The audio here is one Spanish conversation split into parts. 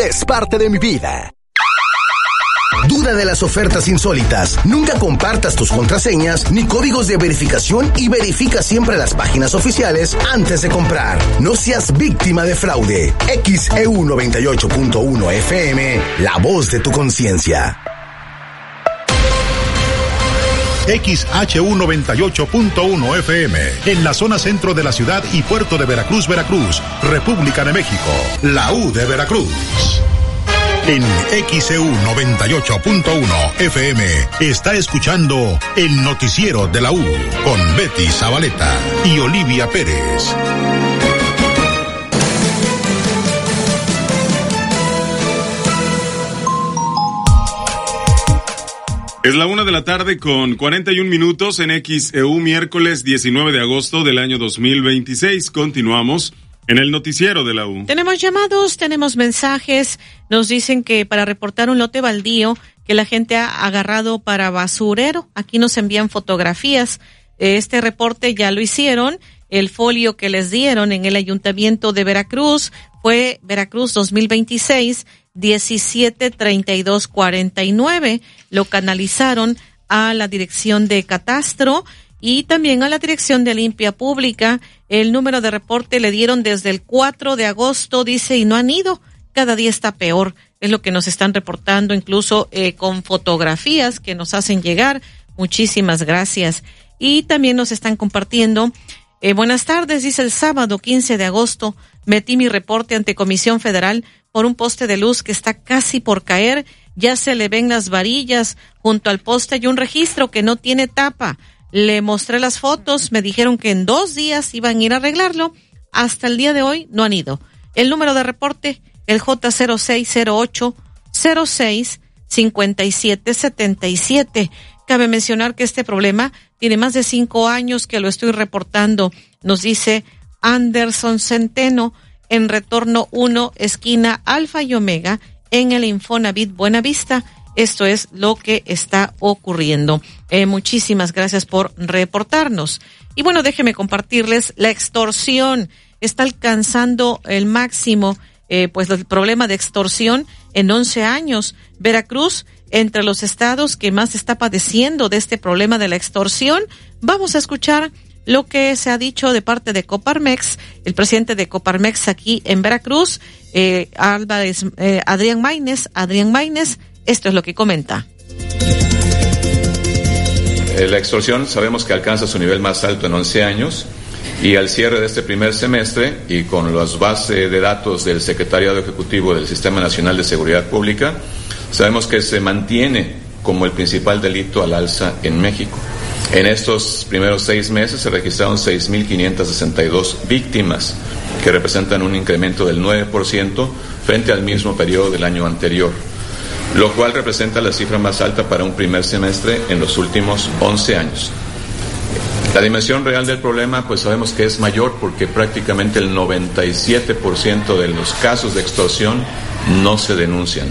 es parte de mi vida. Duda de las ofertas insólitas. Nunca compartas tus contraseñas ni códigos de verificación y verifica siempre las páginas oficiales antes de comprar. No seas víctima de fraude. XEU 98.1 FM, la voz de tu conciencia. XHU 98.1 FM, en la zona centro de la ciudad y puerto de Veracruz, Veracruz, República de México, la U de Veracruz. En XEU 98.1 FM está escuchando el noticiero de la U con Betty Zabaleta y Olivia Pérez. Es la 1:00 con 41 minutos en XEU, miércoles 19 de agosto del año 2026. Continuamos en el noticiero de la U. Tenemos llamados, tenemos mensajes. Nos dicen que para reportar un lote baldío que la gente ha agarrado para basurero. Aquí nos envían fotografías. Este reporte ya lo hicieron. El folio que les dieron en el Ayuntamiento de Veracruz fue Veracruz 2026, 173249. Lo canalizaron a la Dirección de Catastro y también a la Dirección de Limpia Pública. El número de reporte le dieron desde el 4 de agosto, dice, y no han ido. Cada día está peor. Es lo que nos están reportando, incluso con fotografías que nos hacen llegar. Muchísimas gracias. Y también nos están compartiendo. Buenas tardes, dice, el sábado 15 de agosto metí mi reporte ante Comisión Federal por un poste de luz que está casi por caer. Ya se le ven las varillas. Junto al poste hay un registro que no tiene tapa. Le mostré las fotos, me dijeron que en 2 días iban a ir a arreglarlo. Hasta el día de hoy no han ido. El número de reporte, el J0608-06-5777. Cabe mencionar que este problema tiene más de 5 años que lo estoy reportando, nos dice Anderson Centeno, en Retorno 1, esquina Alfa y Omega, en el Infonavit Buenavista. Esto es lo que está ocurriendo. Muchísimas gracias por reportarnos. Y bueno, déjeme compartirles, la extorsión está alcanzando el máximo, pues el problema de extorsión en 11 años. Veracruz, entre los estados que más está padeciendo de este problema de la extorsión. Vamos a escuchar lo que se ha dicho de parte de Coparmex, el presidente de Coparmex aquí en Veracruz, Adrián Maínez. Esto es lo que comenta. La extorsión sabemos que alcanza su nivel más alto en 11 años y al cierre de este primer semestre y con las bases de datos del Secretariado Ejecutivo del Sistema Nacional de Seguridad Pública, sabemos que se mantiene como el principal delito al alza en México. En estos primeros 6 meses se registraron 6,562 víctimas, que representan un incremento del 9% frente al mismo periodo del año anterior, lo cual representa la cifra más alta para un primer semestre en los últimos 11 años. La dimensión real del problema, pues sabemos que es mayor porque prácticamente el 97% de los casos de extorsión no se denuncian.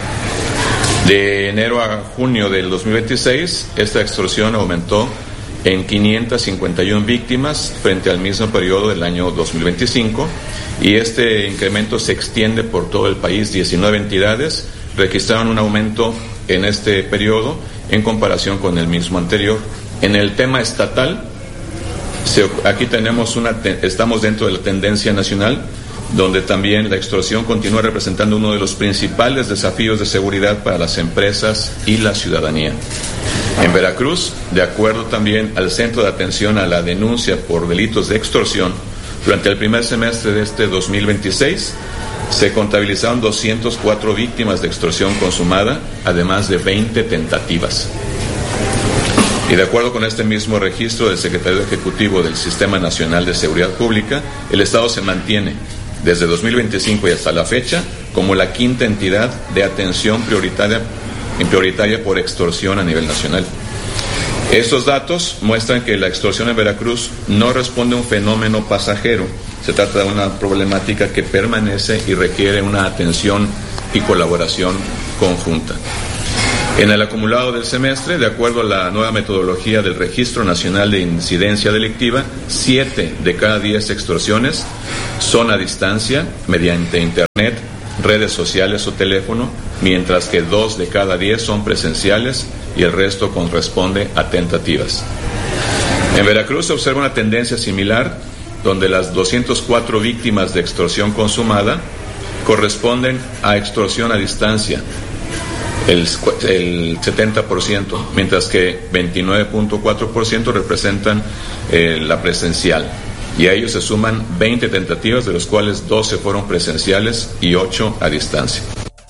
De enero a junio del 2026, esta extorsión aumentó en 551 víctimas frente al mismo periodo del año 2025 y este incremento se extiende por todo el país. 19 entidades registraron un aumento en este periodo en comparación con el mismo anterior. En el tema estatal, aquí estamos dentro de la tendencia nacional, donde también la extorsión continúa representando uno de los principales desafíos de seguridad para las empresas y la ciudadanía. En Veracruz, de acuerdo también al Centro de Atención a la Denuncia por Delitos de Extorsión, durante el primer semestre de este 2026, se contabilizaron 204 víctimas de extorsión consumada, además de 20 tentativas. Y de acuerdo con este mismo registro del Secretario Ejecutivo del Sistema Nacional de Seguridad Pública, el Estado se mantiene desde 2025 y hasta la fecha como la 5ª entidad de atención prioritaria por extorsión a nivel nacional. Estos datos muestran que la extorsión en Veracruz no responde a un fenómeno pasajero, se trata de una problemática que permanece y requiere una atención y colaboración conjunta. En el acumulado del semestre, de acuerdo a la nueva metodología del Registro Nacional de Incidencia Delictiva, 7 de cada 10 extorsiones son a distancia, mediante Internet, redes sociales o teléfono, mientras que 2 de cada 10 son presenciales y el resto corresponde a tentativas. En Veracruz se observa una tendencia similar, donde las 204 víctimas de extorsión consumada corresponden a extorsión a distancia, el 70%, mientras que 29.4% representan la presencial. Y a ellos se suman 20 tentativas, de los cuales 12 fueron presenciales y 8 a distancia.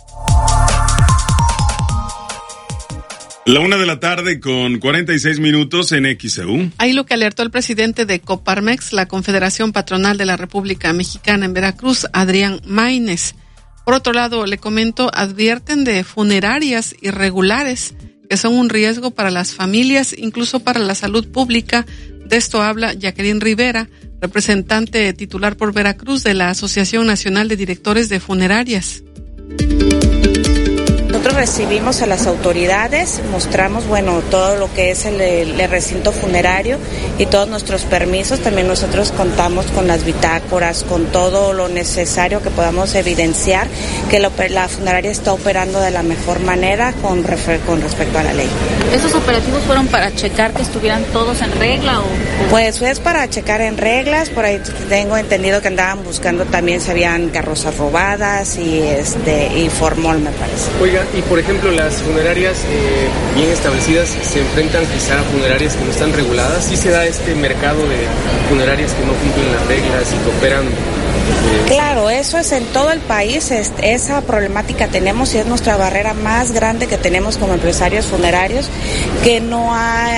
1:00 con 46 minutos en XEU. Ahí lo que alertó el presidente de Coparmex, la Confederación Patronal de la República Mexicana en Veracruz, Adrián Maínez. Por otro lado, le comento, advierten de funerarias irregulares que son un riesgo para las familias, incluso para la salud pública. De esto habla Jacqueline Rivera, representante titular por Veracruz de la Asociación Nacional de Directores de Funerarias. Nosotros recibimos a las autoridades, mostramos, todo lo que es el recinto funerario y todos nuestros permisos. También nosotros contamos con las bitácoras, con todo lo necesario que podamos evidenciar que la funeraria está operando de la mejor manera con respecto a la ley. ¿Esos operativos fueron para checar que estuvieran todos en regla o...? Pues es para checar en reglas. Por ahí tengo entendido que andaban buscando también si habían carrozas robadas y formol, me parece. Oiga, y por ejemplo, las funerarias bien establecidas se enfrentan quizá a funerarias que no están reguladas. ¿Sí se da este mercado de funerarias que no cumplen las reglas y que operan? Claro, eso es en todo el país, esa problemática tenemos y es nuestra barrera más grande que tenemos como empresarios funerarios, que no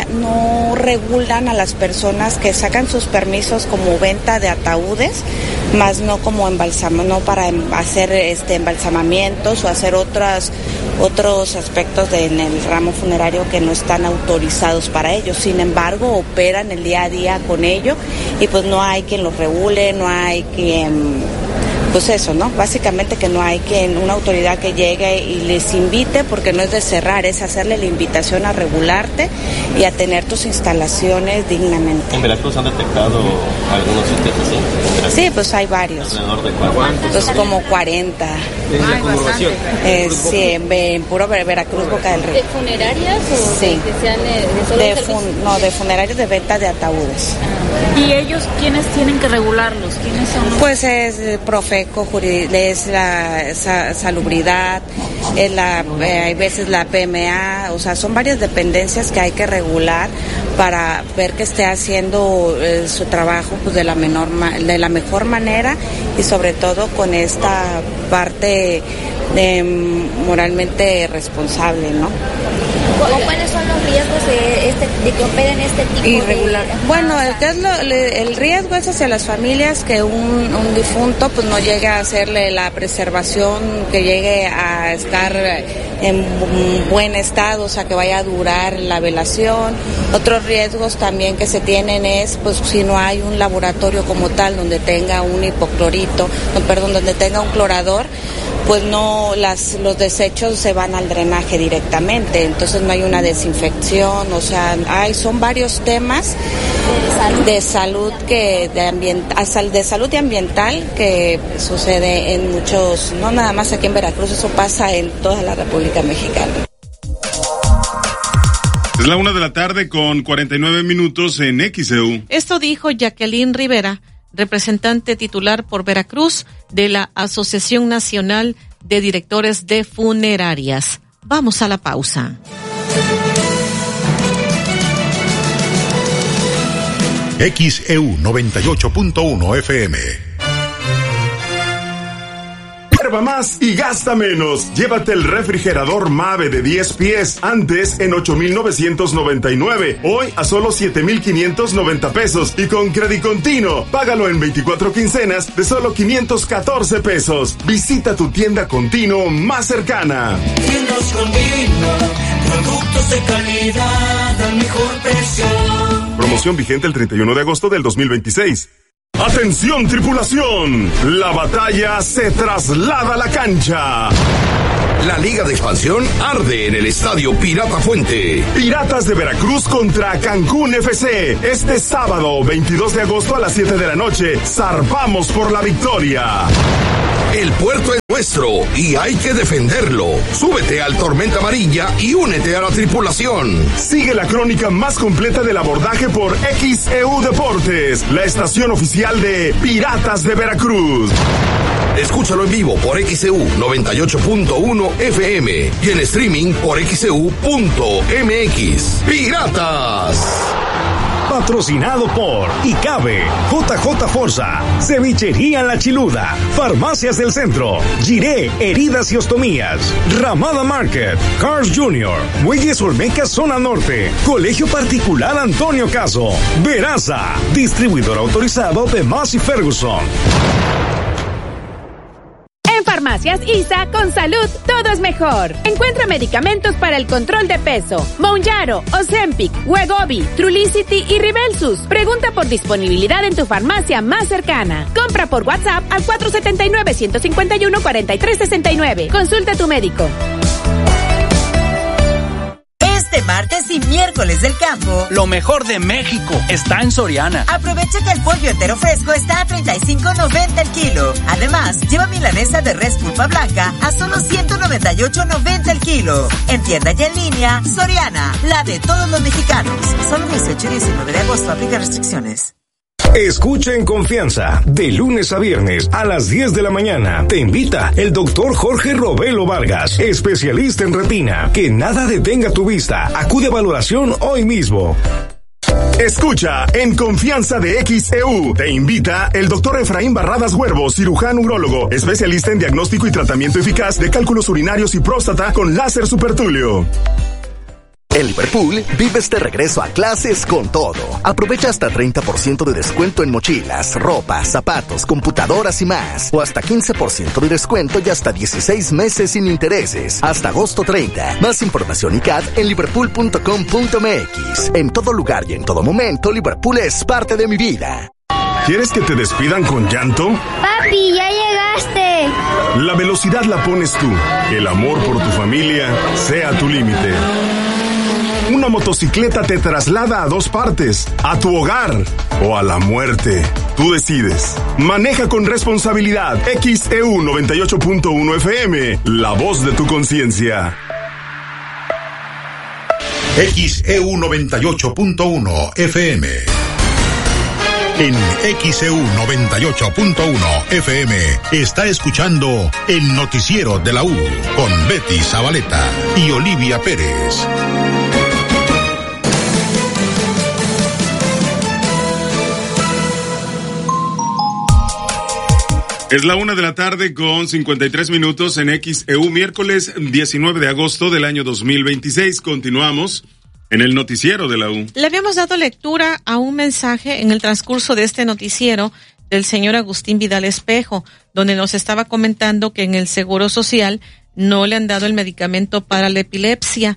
regulan a las personas que sacan sus permisos como venta de ataúdes, más no como no para hacer embalsamamientos o hacer otros aspectos en el ramo funerario que no están autorizados para ello. Sin embargo, operan el día a día con ello y pues no hay quien los regule, no hay quien, básicamente que no hay una autoridad que llegue y les invite, porque no es de cerrar, es hacerle la invitación a regularte y a tener tus instalaciones dignamente. ¿En Veracruz han detectado algunos sitios así? Sí, pues hay varios. ¿Alrededor de cuántos? Pues como 40. Ay, bastante. Sí, en puro Veracruz, Boca del Río. ¿De funerarias o sí. de funerarios de venta de ataúdes. ¿Y ellos quiénes tienen que regularlos? ¿Quiénes son? Pues es Profeco, es la salubridad, hay veces la PMA, son varias dependencias que hay que regular para ver que esté haciendo su trabajo pues de la mejor manera y sobre todo con esta parte moralmente responsable, ¿no? ¿Cuáles son los riesgos de que operen este tipo irregular? Bueno, el riesgo es hacia las familias, que un difunto pues no llegue a hacerle la preservación, que llegue a estar en buen estado, que vaya a durar la velación. Otros riesgos también que se tienen es pues si no hay un laboratorio como tal donde tenga un donde tenga un clorador, pues los desechos se van al drenaje directamente, entonces no hay una desinfección, son varios temas de salud de salud y ambiental que sucede en muchos, no nada más aquí en Veracruz, eso pasa en toda la República Mexicana. Es 1:00 con 49 minutos en XEU. Esto dijo Jacqueline Rivera, representante titular por Veracruz de la Asociación Nacional de Directores de Funerarias. Vamos a la pausa. XEU 98.1 FM. Lleva más y gasta menos. Llévate el refrigerador Mave de 10 pies, antes en 8,999, hoy a solo 7,590 pesos y con crédito continuo. Págalo en 24 quincenas de solo 514 pesos. Visita tu tienda Continuo más cercana. Tiendas Continuo, productos de calidad al mejor precio. Promoción vigente el 31 de agosto del 2026. ¡Atención, tripulación! La batalla se traslada a la cancha. La Liga de Expansión arde en el Estadio Pirata Fuente. Piratas de Veracruz contra Cancún FC. Este sábado, 22 de agosto a las 7 de la noche. Zarpamos por la victoria. El puerto es nuestro y hay que defenderlo. Súbete al Tormenta Amarilla y únete a la tripulación. Sigue la crónica más completa del abordaje por XEU Deportes, la estación oficial de Piratas de Veracruz. Escúchalo en vivo por XEU 98.1 FM y en streaming por XEU.mx. ¡Piratas! Patrocinado por ICABE, JJ Forza, Cevichería La Chiluda, Farmacias del Centro, Giré Heridas y Ostomías, Ramada Market, Cars Jr., Muelles Olmeca Zona Norte, Colegio Particular Antonio Caso, Veraza, distribuidor autorizado de Massey Ferguson. En Farmacias ISA, con salud, todo es mejor. Encuentra medicamentos para el control de peso: Mounjaro, Ozempic, Wegovy, Trulicity y Ribelsus. Pregunta por disponibilidad en tu farmacia más cercana. Compra por WhatsApp al 479-151-4369. Consulta a tu médico. Este martes y miércoles del campo, lo mejor de México está en Soriana. Aprovecha que el pollo entero fresco está a $35.90 el kilo. Además, lleva milanesa de res pulpa blanca a solo $198.90 el kilo. En tienda y en línea, Soriana, la de todos los mexicanos. Solo 18 y 19 de agosto, aplica restricciones. Escucha en confianza, de lunes a viernes a las 10 de la mañana. Te invita el doctor Jorge Robelo Vargas, especialista en retina. Que nada detenga tu vista. Acude a valoración hoy mismo. Escucha en confianza de XEU. Te invita el doctor Efraín Barradas Huervo, cirujano urólogo, especialista en diagnóstico y tratamiento eficaz de cálculos urinarios y próstata con láser supertulio. En Liverpool, vives de regreso a clases con todo. Aprovecha hasta 30% de descuento en mochilas, ropa, zapatos, computadoras y más. O hasta 15% de descuento y hasta 16 meses sin intereses. Hasta agosto 30. Más información y CAD en liverpool.com.mx. En todo lugar y en todo momento, Liverpool es parte de mi vida. ¿Quieres que te despidan con llanto? Papi, ya llegaste. La velocidad la pones tú. El amor por tu familia sea tu límite. Una motocicleta te traslada a dos partes, a tu hogar o a la muerte. Tú decides. Maneja con responsabilidad. XEU 98.1 FM, la voz de tu conciencia. XEU 98.1 FM. En XEU 98.1 FM está escuchando el noticiero de la U con Betty Zabaleta y Olivia Pérez. Es la 1:00 con 53 minutos en XEU, miércoles 19 de agosto del año 2026. Continuamos en el noticiero de la U. Le habíamos dado lectura a un mensaje en el transcurso de este noticiero del señor Agustín Vidal Espejo, donde nos estaba comentando que en el Seguro Social no le han dado el medicamento para la epilepsia.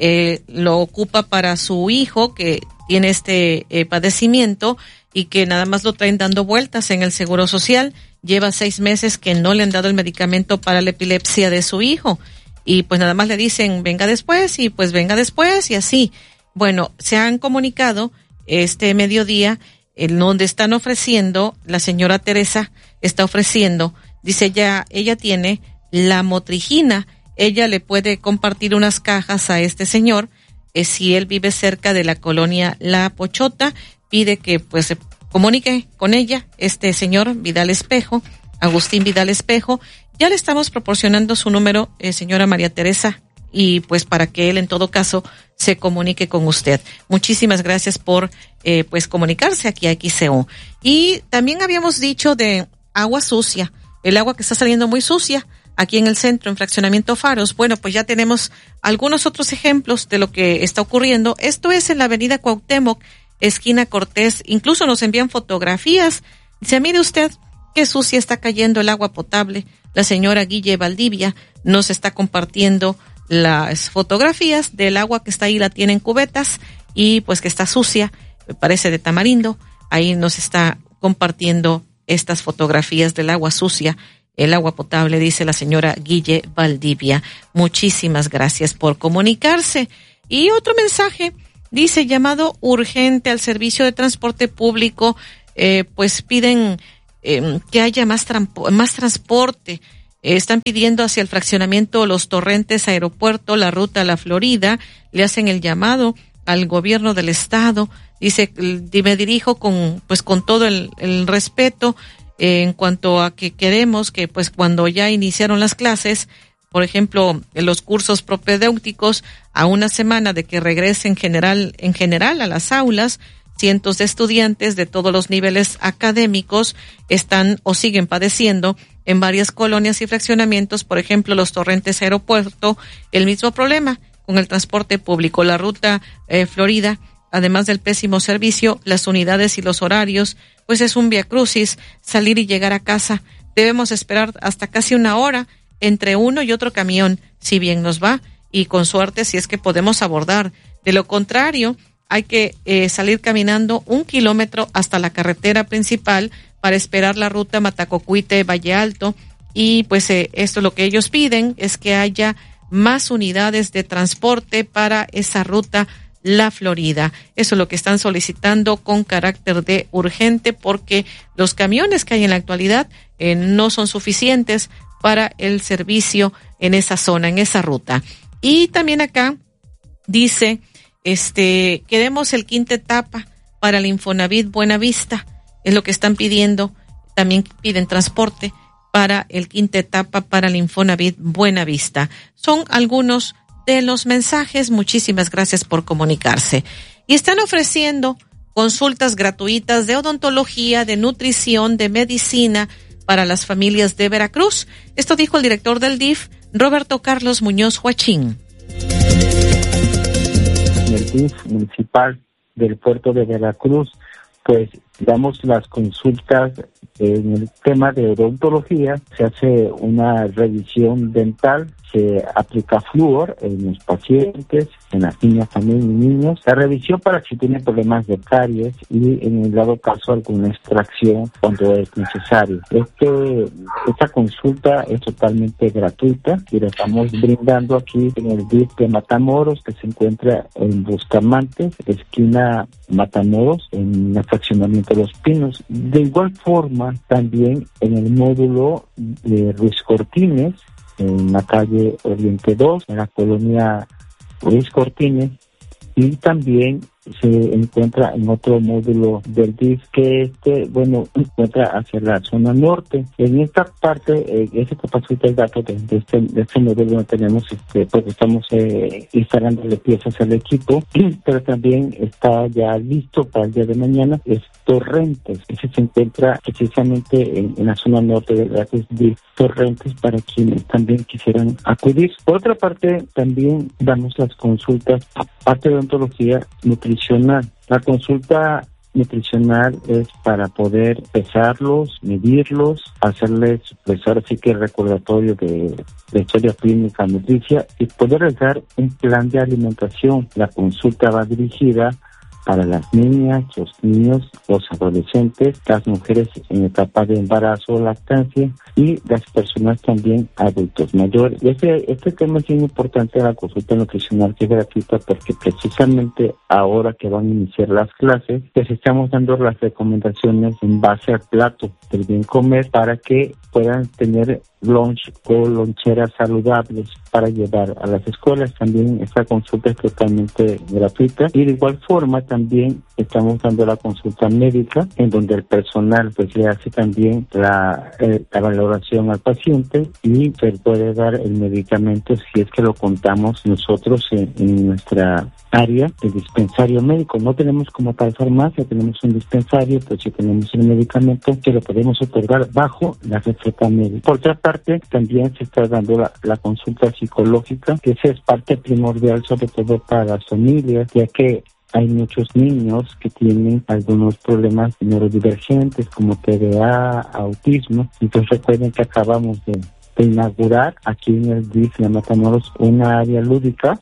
Lo ocupa para su hijo que tiene este padecimiento y que nada más lo traen dando vueltas en el Seguro Social. Lleva 6 meses que no le han dado el medicamento para la epilepsia de su hijo. Y pues nada más le dicen, venga después, y pues venga después, y así. Bueno, se han comunicado este mediodía, en donde están ofreciendo, la señora Teresa está ofreciendo, dice ella tiene la motrigina, ella le puede compartir unas cajas a este señor, si él vive cerca de la colonia La Pochota, pide que pues se comunique con ella, este señor Vidal Espejo, Agustín Vidal Espejo. Ya le estamos proporcionando su número, señora María Teresa, y pues para que él en todo caso se comunique con usted. Muchísimas gracias por pues comunicarse aquí a XEU. Y también habíamos dicho de agua sucia, el agua que está saliendo muy sucia aquí en el centro, en Fraccionamiento Faros. Bueno, pues ya tenemos algunos otros ejemplos de lo que está ocurriendo. Esto es en la avenida Cuauhtémoc, esquina Cortés. Incluso nos envían fotografías. Dice, mire usted qué sucia está cayendo el agua potable. La señora Guille Valdivia nos está compartiendo las fotografías del agua que está ahí, la tiene en cubetas y pues que está sucia, me parece de tamarindo. Ahí nos está compartiendo estas fotografías del agua sucia, el agua potable, dice la señora Guille Valdivia. Muchísimas gracias por comunicarse. Y otro mensaje, dice, llamado urgente al servicio de transporte público, pues piden que haya más transporte. Están pidiendo hacia el fraccionamiento Los Torrentes Aeropuerto, la ruta La Florida. Le hacen el llamado al gobierno del estado. Dice, me dirijo con todo el respeto en cuanto a que queremos que pues cuando ya iniciaron las clases, por ejemplo, los cursos propedéuticos, a una semana de que regresen en general a las aulas, cientos de estudiantes de todos los niveles académicos están o siguen padeciendo en varias colonias y fraccionamientos, por ejemplo, Los Torrentes Aeropuerto, el mismo problema con el transporte público, la ruta Florida, además del pésimo servicio, las unidades y los horarios, pues es un viacrucis salir y llegar a casa. Debemos esperar hasta casi una hora entre uno y otro camión, si bien nos va, y con suerte si es que podemos abordar. De lo contrario, hay que salir caminando 1 kilómetro hasta la carretera principal para esperar la ruta Matacocuite-Valle Alto, y pues esto lo que ellos piden es que haya más unidades de transporte para esa ruta La Florida. Eso es lo que están solicitando con carácter de urgente, porque los camiones que hay en la actualidad no son suficientes para el servicio en esa zona, en esa ruta. Y también acá dice, queremos el quinta etapa para el Infonavit Buenavista, es lo que están pidiendo. También piden transporte para el quinta etapa para el Infonavit Buenavista. Son algunos de los mensajes. Muchísimas gracias por comunicarse. Y están ofreciendo consultas gratuitas de odontología, de nutrición, de medicina para las familias de Veracruz. Esto dijo el director del DIF, Roberto Carlos Muñoz Huachín. En el DIF municipal del puerto de Veracruz, pues damos las consultas en el tema de odontología. Se hace una revisión dental, se aplica flúor en los pacientes, en las niñas también y niños. La revisión para si tienen problemas de caries y en el dado caso alguna extracción cuando es necesario. Esta consulta es totalmente gratuita y la estamos brindando aquí en el DIF de Matamoros, que se encuentra en Bustamante, esquina Matamoros, en el fraccionamiento de Los Pinos. De igual forma, también en el módulo de Ruiz Cortines, en la calle Oriente 2, en la colonia Ruiz Cortines, y también se encuentra en otro módulo del DIF que encuentra hacia la zona norte. En esta parte, ese capacita el dato de este módulo donde tenemos, porque estamos instalándole piezas al equipo, pero también está ya listo para el día de mañana, es Torrentes. Ese se encuentra precisamente en la zona norte de la DIF Torrentes, para quienes también quisieran acudir. Por otra parte, también damos las consultas, aparte de odontología, nutricional. La consulta nutricional es para poder pesarlos, medirlos, hacerles, pues ahora sí que recordatorio de historia clínica nutricia y poder realizar un plan de alimentación. La consulta va dirigida para las niñas, los niños, los adolescentes, las mujeres en etapa de embarazo o lactancia y las personas también adultos mayores. Este tema es muy importante, la consulta nutricional, que es gratuita, porque precisamente ahora que van a iniciar las clases, les estamos dando las recomendaciones en base al plato del bien comer para que puedan tener lunch o loncheras saludables para llevar a las escuelas. También esta consulta es totalmente gratuita y de igual forma también estamos dando la consulta médica, en donde el personal pues le hace también la valoración al paciente y se puede dar el medicamento si es que lo contamos nosotros en nuestra área de dispensario médico. No tenemos como tal farmacia, tenemos un dispensario, pues si tenemos el medicamento que lo podemos otorgar bajo la receta médica. Por otra parte, también se está dando la consulta psicológica, que esa es parte primordial sobre todo para las familias, ya que hay muchos niños que tienen algunos problemas neurodivergentes como TDA, autismo. Entonces recuerden que acabamos de inaugurar aquí en el DIF de Matamoros una área lúdica,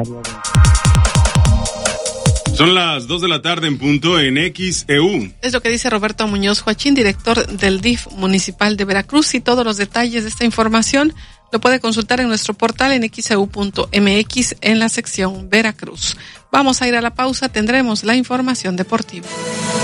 Son las 2 de la tarde en punto en XEU. Es lo que dice Roberto Muñoz Huachín, director del DIF municipal de Veracruz, y todos los detalles de esta información lo puede consultar en nuestro portal en xeu.mx en la sección Veracruz. Vamos a ir a la pausa, tendremos la información deportiva.